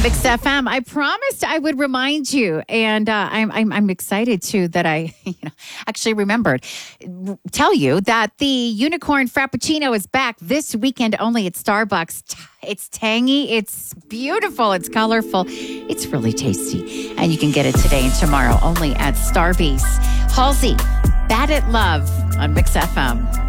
Mix FM. I promised I would remind you, and I'm excited too that I actually remembered. Tell you that the Unicorn Frappuccino is back this weekend only at Starbucks. It's tangy, it's beautiful, it's colorful, it's really tasty, and you can get it today and tomorrow only at Starbucks. Halsey, Bad at Love on Mix FM.